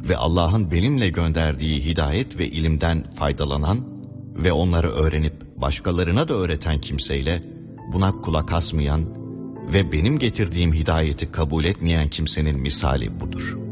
ve Allah'ın benimle gönderdiği hidayet ve ilimden faydalanan ve onları öğrenip başkalarına da öğreten kimseyle buna kulak asmayan ve benim getirdiğim hidayeti kabul etmeyen kimsenin misali budur.